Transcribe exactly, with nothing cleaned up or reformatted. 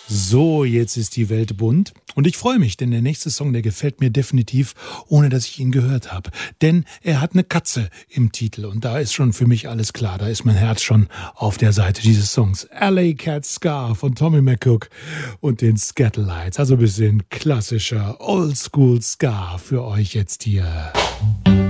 So, jetzt ist die Welt bunt und ich freue mich, denn der nächste Song, der gefällt mir definitiv, ohne dass ich ihn gehört habe. Denn er hat eine Katze im Titel und da ist schon für mich alles klar, da ist mein Herz schon auf der Seite dieses Songs. Alley Cat Scar von Tommy McCook und den Scatterlights, also ein bisschen klassischer Oldschool Ska für euch jetzt hier.